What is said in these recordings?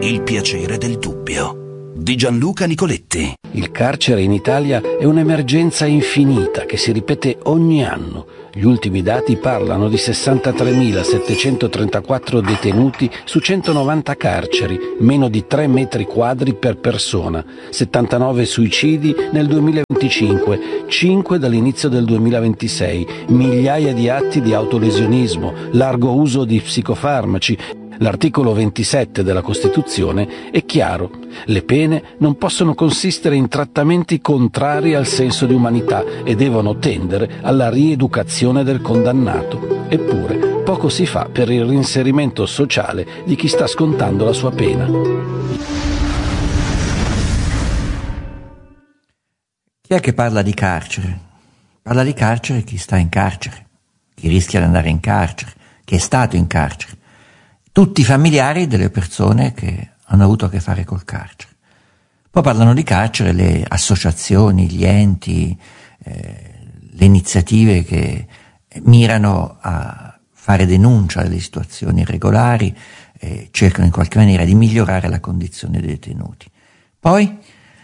Il piacere del dubbio di Gianluca Nicoletti. Il carcere in Italia è un'emergenza infinita che si ripete ogni anno. Gli ultimi dati parlano di 63.734 detenuti su 190 carceri, meno di 3 metri quadri per persona, 79 suicidi nel 2025, 5 dall'inizio del 2026, migliaia di atti di autolesionismo, largo uso di psicofarmaci. L'articolo 27 della Costituzione è chiaro: le pene non possono consistere in trattamenti contrari al senso di umanità e devono tendere alla rieducazione del condannato. Eppure, poco si fa per il reinserimento sociale di chi sta scontando la sua pena. Chi è che parla di carcere? Parla di carcere chi sta in carcere, chi rischia di andare in carcere, chi è stato in carcere. Tutti i familiari delle persone che hanno avuto a che fare col carcere. Poi parlano di carcere le associazioni, gli enti, le iniziative che mirano a fare denuncia delle situazioni irregolari, cercano in qualche maniera di migliorare la condizione dei detenuti. Poi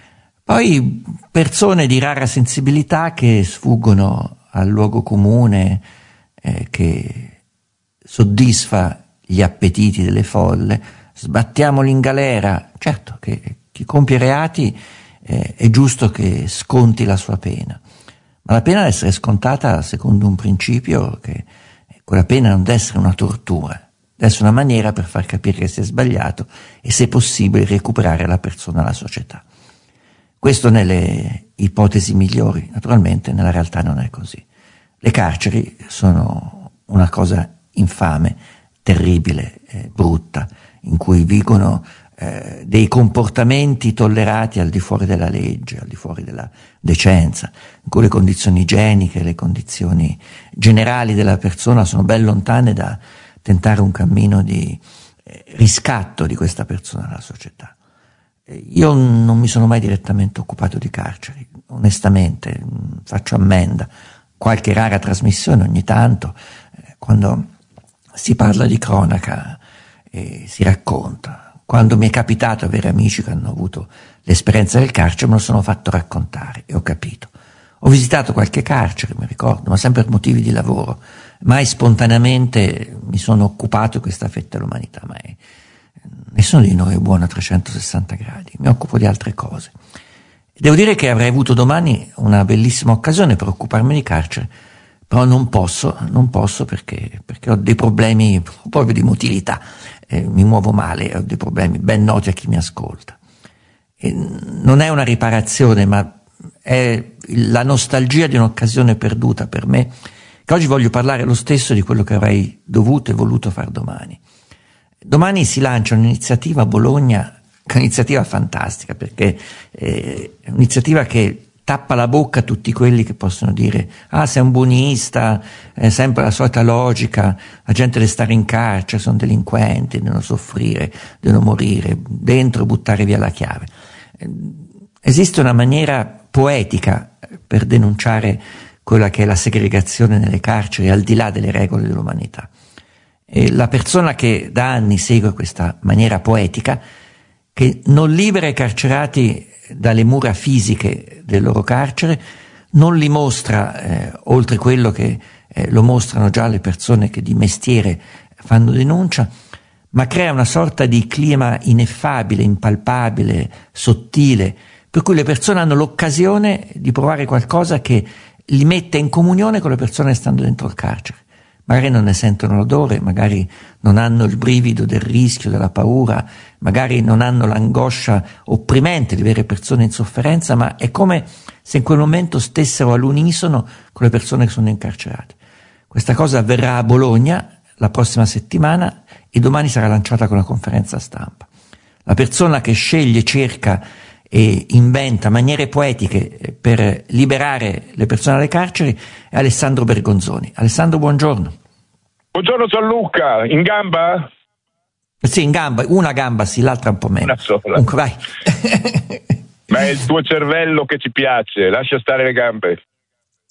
persone di rara sensibilità che sfuggono al luogo comune, che soddisfa gli appetiti delle folle, sbattiamoli in galera. Certo che chi compie reati è giusto che sconti la sua pena, ma la pena deve essere scontata secondo un principio, che quella pena non deve essere una tortura, deve essere una maniera per far capire che si è sbagliato e, se possibile, recuperare la persona alla società. Questo nelle ipotesi migliori. Naturalmente nella realtà non è così. Le carceri sono una cosa infame, terribile, brutta, in cui vigono dei comportamenti tollerati al di fuori della legge, al di fuori della decenza, in cui le condizioni igieniche, le condizioni generali della persona sono ben lontane da tentare un cammino di riscatto di questa persona alla società. Io non mi sono mai direttamente occupato di carceri, onestamente, faccio ammenda, qualche rara trasmissione ogni tanto, quando si parla di cronaca e si racconta. Quando mi è capitato avere amici che hanno avuto l'esperienza del carcere, me lo sono fatto raccontare e ho capito. Ho visitato qualche carcere, mi ricordo, ma sempre per motivi di lavoro. Mai spontaneamente mi sono occupato di questa fetta dell'umanità, mai. Nessuno di noi è buono a 360 gradi, mi occupo di altre cose. Devo dire che avrei avuto domani una bellissima occasione per occuparmi di carcere, però non posso perché ho dei problemi proprio di motilità, mi muovo male, ho dei problemi ben noti a chi mi ascolta. E non è una riparazione, ma è la nostalgia di un'occasione perduta per me, che oggi voglio parlare lo stesso di quello che avrei dovuto e voluto far domani. Domani si lancia un'iniziativa a Bologna, che è un'iniziativa fantastica, perché è un'iniziativa che tappa la bocca a tutti quelli che possono dire: ah, sei un buonista, è sempre la solita logica, la gente deve stare in carcere, sono delinquenti, devono soffrire, devono morire, dentro buttare via la chiave. Esiste una maniera poetica per denunciare quella che è la segregazione nelle carceri al di là delle regole dell'umanità. E la persona che da anni segue questa maniera poetica, che non libera i carcerati dalle mura fisiche del loro carcere, non li mostra oltre quello che lo mostrano già le persone che di mestiere fanno denuncia, ma crea una sorta di clima ineffabile, impalpabile, sottile, per cui le persone hanno l'occasione di provare qualcosa che li mette in comunione con le persone che stanno dentro il carcere. Magari non ne sentono l'odore, magari non hanno il brivido del rischio, della paura, magari non hanno l'angoscia opprimente di vedere persone in sofferenza, ma è come se in quel momento stessero all'unisono con le persone che sono incarcerate. Questa cosa avverrà a Bologna la prossima settimana e domani sarà lanciata con una conferenza stampa. La persona che sceglie, cerca e inventa maniere poetiche per liberare le persone dalle carceri è Alessandro Bergonzoni. Alessandro, buongiorno. Buongiorno Gianluca, in gamba? Sì, in gamba, una gamba sì, l'altra un po' meno. Una sola. Comunque vai. Ma è il tuo cervello che ci piace, lascia stare le gambe.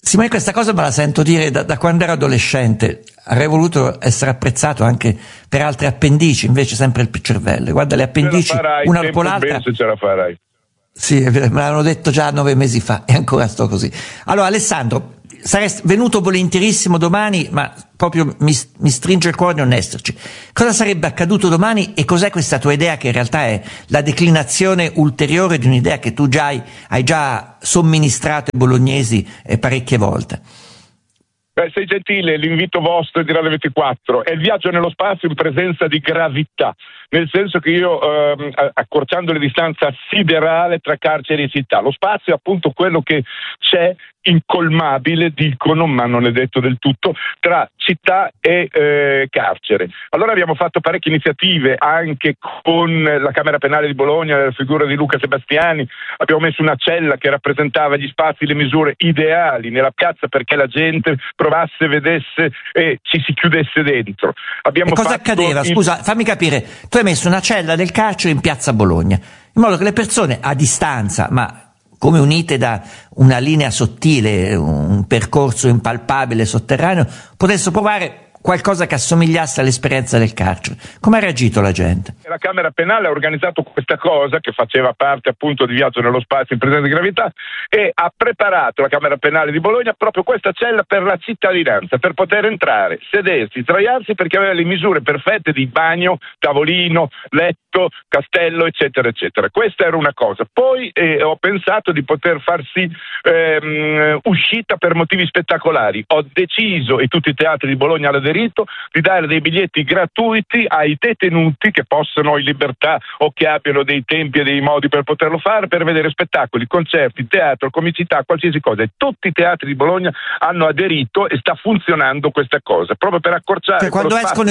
Simone, questa cosa me la sento dire da quando ero adolescente. Avrei voluto essere apprezzato anche per altre appendici, invece sempre il cervello. Guarda, le appendici, una dopo l'altra. Se ce la farai. Sì, me l'hanno detto già 9 mesi fa e ancora sto così. Allora, Alessandro, saresti venuto volentierissimo domani, ma proprio mi stringe il cuore non esserci. Cosa sarebbe accaduto domani e cos'è questa tua idea, che in realtà è la declinazione ulteriore di un'idea che tu hai già somministrato ai bolognesi parecchie volte? Beh, sei gentile, l'invito vostro di Radio 24 è il viaggio nello spazio in presenza di gravità, nel senso che io, accorciando le distanze siderale tra carceri e città, lo spazio è appunto quello che c'è incolmabile, dicono, ma non è detto del tutto, tra città e carcere. Allora abbiamo fatto parecchie iniziative anche con la Camera Penale di Bologna, la figura di Luca Sebastiani. Abbiamo messo una cella che rappresentava gli spazi, le misure ideali nella piazza perché la gente provasse, vedesse e ci si chiudesse dentro. E cosa accadeva? Scusa, fammi capire, tu hai messo una cella del carcere in piazza Bologna, in modo che le persone a distanza, ma come unite da una linea sottile, un percorso impalpabile sotterraneo, potessero provare qualcosa che assomigliasse all'esperienza del carcere. Come ha reagito la gente? La Camera Penale ha organizzato questa cosa, che faceva parte appunto di viaggio nello spazio in presenza di gravità, e ha preparato la Camera Penale di Bologna proprio questa cella per la cittadinanza, per poter entrare, sedersi, sdraiarsi, perché aveva le misure perfette di bagno, tavolino, letto, castello, eccetera, eccetera. Questa era una cosa. Poi ho pensato di poter far sì uscita per motivi spettacolari. Ho deciso, e tutti i teatri di Bologna hanno aderito, di dare dei biglietti gratuiti ai detenuti che possono in libertà o che abbiano dei tempi e dei modi per poterlo fare, per vedere spettacoli, concerti, teatro, comicità, qualsiasi cosa. E tutti i teatri di Bologna hanno aderito e sta funzionando questa cosa, proprio per accorciare. Cioè, quando escono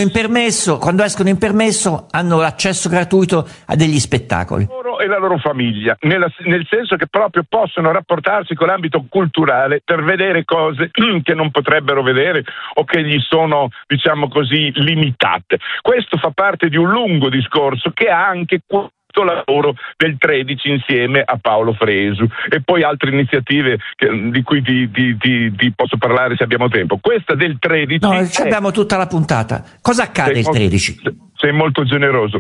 in permesso hanno l'accesso gratuito a degli spettacoli. Loro e la loro famiglia, nel senso che proprio possono rapportarsi con l'ambito culturale per vedere cose che non potrebbero vedere o che gli sono, diciamo così, limitate. Questo fa parte di un lungo discorso che ha anche questo lavoro del 13 insieme a Paolo Fresu e poi altre iniziative di cui ti posso parlare se abbiamo tempo. Questa del 13 abbiamo tutta la puntata. Cosa accade il 13? Sei molto generoso.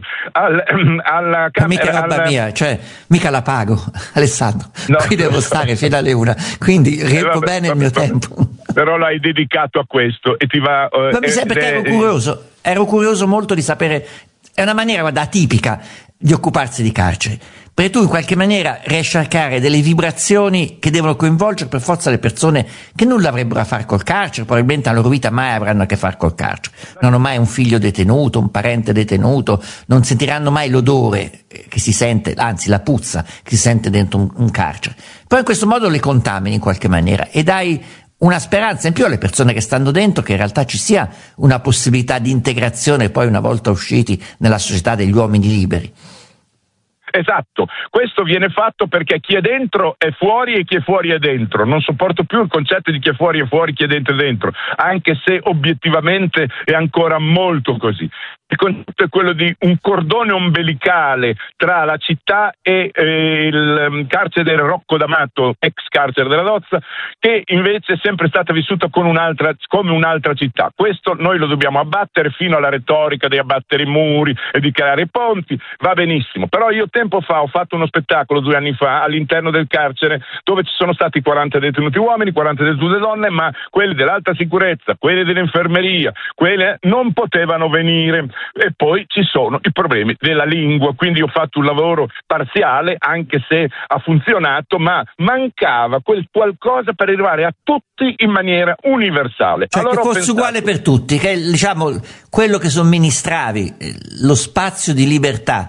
Alla mica roba mia, cioè mica la pago, Alessandro. No. Qui devo stare fino alle 1, quindi riempo bene il mio tempo. Però l'hai dedicato a questo e ti va. Ma mi sembra perché ero curioso molto di sapere. È una maniera, guarda, atipica di occuparsi di carcere, perché tu in qualche maniera riesci a creare delle vibrazioni che devono coinvolgere per forza le persone che nulla avrebbero a fare col carcere, probabilmente nella loro vita mai avranno a che fare col carcere, non hanno mai un figlio detenuto, un parente detenuto, non sentiranno mai l'odore che si sente, anzi la puzza che si sente dentro un carcere. Però in questo modo le contamini in qualche maniera e dai una speranza in più alle persone che stanno dentro, che in realtà ci sia una possibilità di integrazione poi una volta usciti nella società degli uomini liberi. Esatto, questo viene fatto perché chi è dentro è fuori e chi è fuori è dentro. Non sopporto più il concetto di chi è fuori, chi è dentro è dentro, anche se obiettivamente è ancora molto così. Il concetto è quello di un cordone ombelicale tra la città e il carcere del Rocco d'Amato, ex carcere della Dozza, che invece è sempre stata vissuta come un'altra città. Questo noi lo dobbiamo abbattere, fino alla retorica di abbattere i muri e di creare ponti, va benissimo. Però io tempo fa ho fatto uno spettacolo 2 anni fa all'interno del carcere dove ci sono stati 40 detenuti uomini, 40 detenute donne, ma quelli dell'alta sicurezza, quelli dell'infermeria, quelle non potevano venire. E poi ci sono i problemi della lingua, quindi ho fatto un lavoro parziale, anche se ha funzionato, ma mancava quel qualcosa per arrivare a tutti in maniera universale. Cioè allora che fosse uguale per tutti, che diciamo quello che somministravi, lo spazio di libertà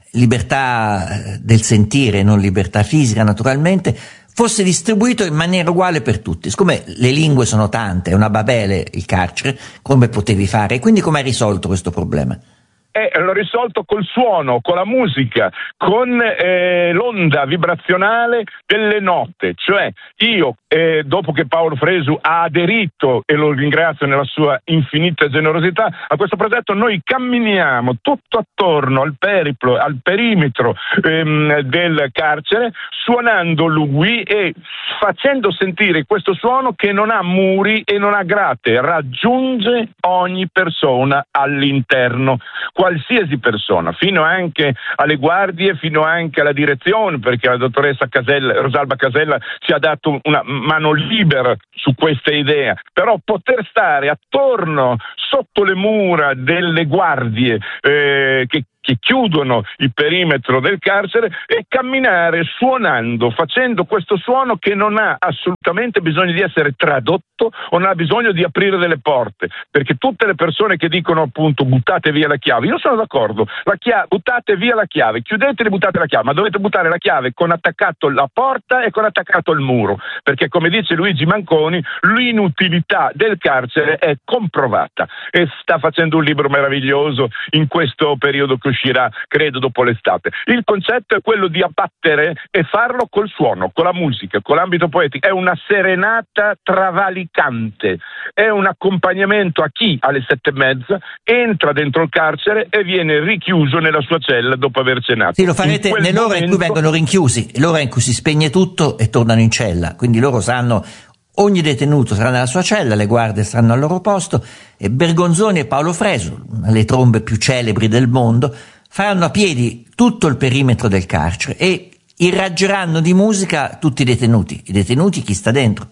del sentire, non libertà fisica naturalmente, fosse distribuito in maniera uguale per tutti. Siccome le lingue sono tante, è una Babele il carcere, come potevi fare? E quindi come hai risolto questo problema? l'ho risolto col suono, con la musica, con l'onda vibrazionale delle note. Cioè io, dopo che Paolo Fresu ha aderito, e lo ringrazio nella sua infinita generosità, a questo progetto, noi camminiamo tutto attorno al periplo, al perimetro del carcere, suonando lui e facendo sentire questo suono che non ha muri e non ha grate, raggiunge ogni persona all'interno, qualsiasi persona, fino anche alle guardie, fino anche alla direzione, perché la dottoressa Rosalba Casella ci ha dato una mano libera su questa idea. Però poter stare attorno, sotto le mura delle guardie che chiudono il perimetro del carcere, e camminare suonando, facendo questo suono che non ha assolutamente bisogno di essere tradotto o non ha bisogno di aprire delle porte, perché tutte le persone che dicono appunto buttate via la chiave, io sono d'accordo, buttate via la chiave, chiudetela e buttate la chiave, ma dovete buttare la chiave con attaccato la porta e con attaccato il muro, perché come dice Luigi Manconi, l'inutilità del carcere è comprovata, e sta facendo un libro meraviglioso in questo periodo che uscirà credo dopo l'estate. Il concetto è quello di abbattere e farlo col suono, con la musica, con l'ambito poetico. È una serenata travalicante, è un accompagnamento a chi alle 7:30 entra dentro il carcere e viene richiuso nella sua cella dopo aver cenato. Sì, lo farete nell'ora in cui vengono rinchiusi, l'ora in cui si spegne tutto e tornano in cella, quindi loro sanno, ogni detenuto sarà nella sua cella, le guardie saranno al loro posto, e Bergonzoni e Paolo Fresu, le trombe più celebri del mondo, faranno a piedi tutto il perimetro del carcere e irraggeranno di musica tutti i detenuti chi sta dentro.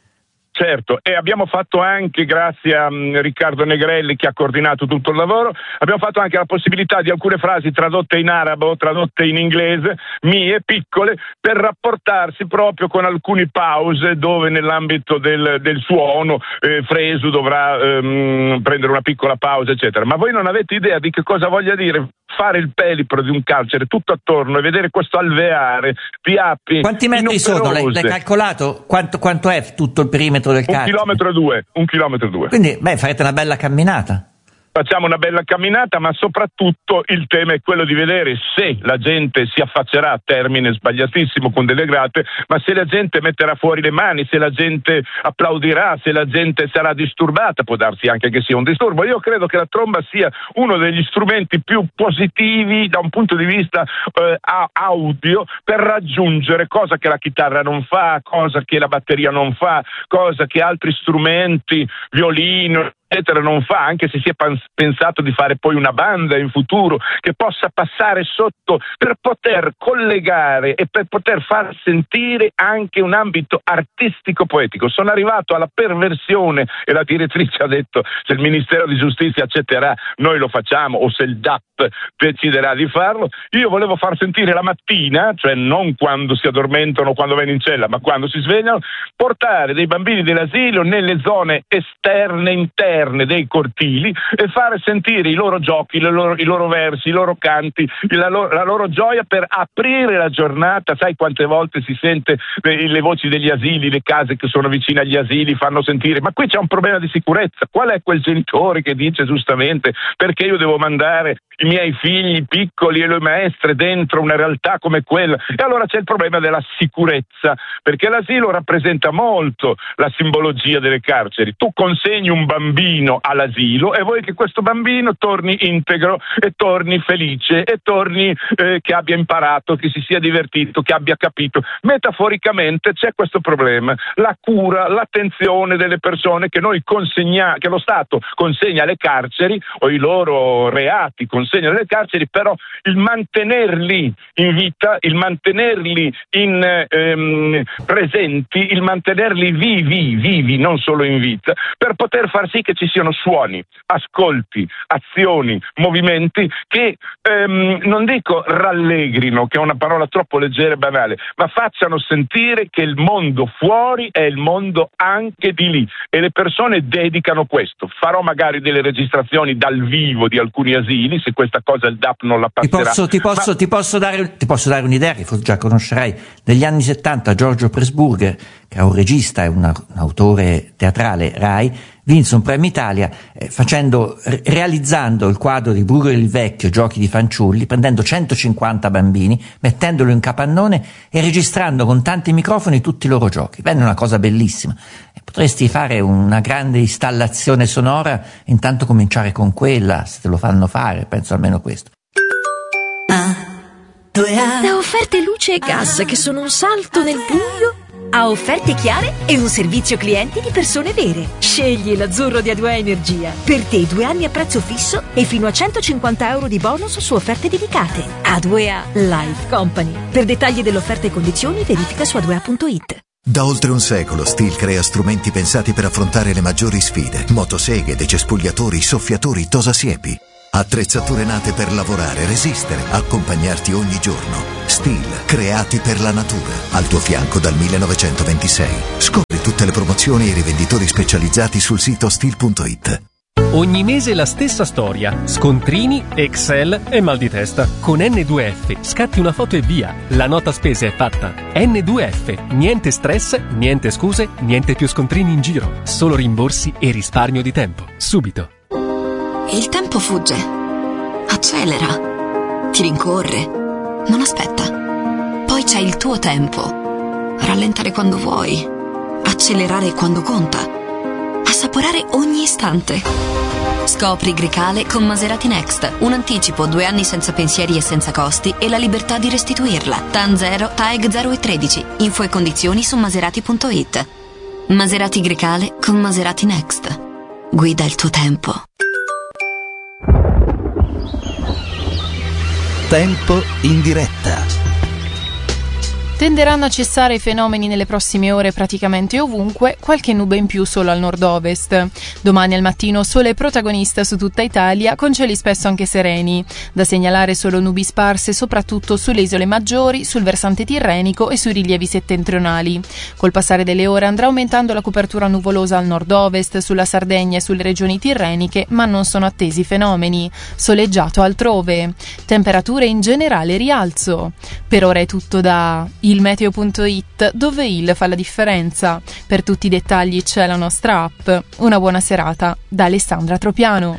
Certo, e abbiamo fatto anche, grazie a Riccardo Negrelli che ha coordinato tutto il lavoro, abbiamo fatto anche la possibilità di alcune frasi tradotte in arabo, tradotte in inglese, mie, piccole, per rapportarsi proprio con alcune pause dove nell'ambito del suono Fresu dovrà prendere una piccola pausa, eccetera. Ma voi non avete idea di che cosa voglia dire fare il periplo di un carcere tutto attorno e vedere questo alveare di api. Quanti metri sono? L'hai calcolato? Quanto è tutto il perimetro del carcere? 1,2 km. Quindi, farete una bella camminata. Facciamo una bella camminata, ma soprattutto il tema è quello di vedere se la gente si affaccerà, a termine sbagliatissimo con delle grate, ma se la gente metterà fuori le mani, se la gente applaudirà, se la gente sarà disturbata, può darsi anche che sia un disturbo. Io credo che la tromba sia uno degli strumenti più positivi da un punto di vista audio per raggiungere cosa che la chitarra non fa, cosa che la batteria non fa, cosa che altri strumenti, violino, eccetera, non fa, anche se si è pensato di fare poi una banda in futuro che possa passare sotto per poter collegare e per poter far sentire anche un ambito artistico poetico. Sono arrivato alla perversione, e la direttrice ha detto se il Ministero di Giustizia accetterà noi lo facciamo, o se il DAP deciderà di farlo. Io volevo far sentire la mattina, cioè non quando si addormentano, quando vanno in cella, ma quando si svegliano, portare dei bambini dell'asilo nelle zone esterne, interne dei cortili e fare sentire i loro giochi, i loro versi, i loro canti, la loro gioia per aprire la giornata. Sai quante volte si sente le voci degli asili, le case che sono vicine agli asili fanno sentire, ma qui c'è un problema di sicurezza. Qual è quel genitore che dice giustamente perché io devo mandare i miei figli piccoli e le maestre dentro una realtà come quella? E allora c'è il problema della sicurezza, perché l'asilo rappresenta molto la simbologia delle carceri. Tu consegni un bambino all'asilo e vuoi che questo bambino torni integro e torni felice e torni che abbia imparato, che si sia divertito, che abbia capito. Metaforicamente c'è questo problema, la cura, l'attenzione delle persone che noi che lo Stato consegna alle carceri, o i loro reati consegna alle carceri, però il mantenerli in vita, il mantenerli presenti, il mantenerli vivi, non solo in vita, per poter far sì che ci siano suoni, ascolti, azioni, movimenti che non dico rallegrino, che è una parola troppo leggera e banale, ma facciano sentire che il mondo fuori è il mondo anche di lì, e le persone dedicano questo. Farò magari delle registrazioni dal vivo di alcuni asili, se questa cosa il DAP non la passerà. Ti posso dare un'idea che forse già conoscerai. Negli anni 70 Giorgio Pressburger, che è un regista e un autore teatrale Rai, vinse un premio Italia realizzando il quadro di Bruegel il Vecchio, Giochi di fanciulli, prendendo 150 bambini, mettendolo in capannone e registrando con tanti microfoni tutti i loro giochi. Venne una cosa bellissima. Potresti fare una grande installazione sonora, intanto cominciare con quella, se te lo fanno fare, penso almeno questo. Da Offerte Luce e Gas, che sono un salto nel buio, a offerte chiare e un servizio clienti di persone vere. Scegli l'azzurro di A2A Energia. Per te 2 anni a prezzo fisso e fino a 150 euro di bonus su offerte dedicate. A2A Life Company. Per dettagli dell'offerta e condizioni verifica su a2a.it. Da oltre un secolo Stihl crea strumenti pensati per affrontare le maggiori sfide. Motoseghe, decespugliatori, soffiatori, tosasiepi. Attrezzature nate per lavorare, resistere, accompagnarti ogni giorno. Stihl, creati per la natura. Al tuo fianco dal 1926. Scopri tutte le promozioni e i rivenditori specializzati sul sito stihl.it. Ogni mese la stessa storia. Scontrini, Excel e mal di testa. Con N2F scatti una foto e via. La nota spese è fatta. N2F. Niente stress, niente scuse, niente più scontrini in giro. Solo rimborsi e risparmio di tempo. Subito. Il tempo fugge, accelera, ti rincorre, non aspetta. Poi c'è il tuo tempo. Rallentare quando vuoi, accelerare quando conta, assaporare ogni istante. Scopri Grecale con Maserati Next. Un anticipo, 2 anni senza pensieri e senza costi e la libertà di restituirla. TAN 0, TAEG 0 e 13. Info e condizioni su maserati.it. Maserati Grecale con Maserati Next. Guida il tuo tempo. Tempo in diretta. Tenderanno a cessare i fenomeni nelle prossime ore praticamente ovunque, qualche nube in più solo al nord-ovest. Domani al mattino sole protagonista su tutta Italia, con cieli spesso anche sereni. Da segnalare solo nubi sparse soprattutto sulle isole maggiori, sul versante tirrenico e sui rilievi settentrionali. Col passare delle ore andrà aumentando la copertura nuvolosa al nord-ovest, sulla Sardegna e sulle regioni tirreniche, ma non sono attesi fenomeni. Soleggiato altrove. Temperature in generale rialzo. Per ora è tutto da ilmeteo.it, dove il fa la differenza. Per tutti i dettagli c'è la nostra app. Una buona serata da Alessandra Tropiano.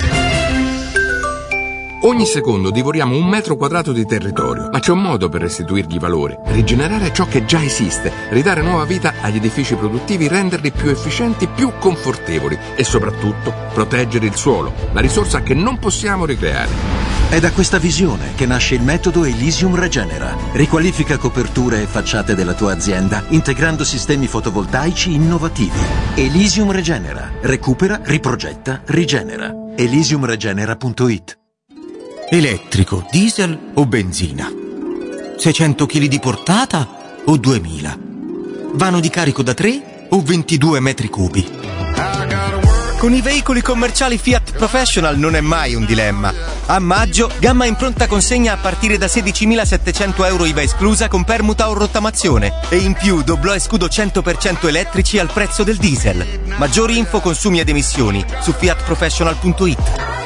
Ogni secondo divoriamo 1 metro quadrato di territorio, ma c'è un modo per restituirgli valore: rigenerare ciò che già esiste, ridare nuova vita agli edifici produttivi, renderli più efficienti, più confortevoli e soprattutto proteggere il suolo, la risorsa che non possiamo ricreare. È da questa visione che nasce il metodo Elysium Regenera. Riqualifica coperture e facciate della tua azienda integrando sistemi fotovoltaici innovativi. Elysium Regenera. Recupera, riprogetta, rigenera. Elysiumregenera.it. Elettrico, diesel o benzina? 600 kg di portata o 2000? Vano di carico da 3 o 22 metri cubi? Con i veicoli commerciali Fiat Professional non è mai un dilemma. A maggio, gamma in pronta consegna a partire da 16.700 euro IVA esclusa con permuta o rottamazione. E in più doblò e scudo 100% elettrici al prezzo del diesel. Maggiori info, consumi ed emissioni su fiatprofessional.it.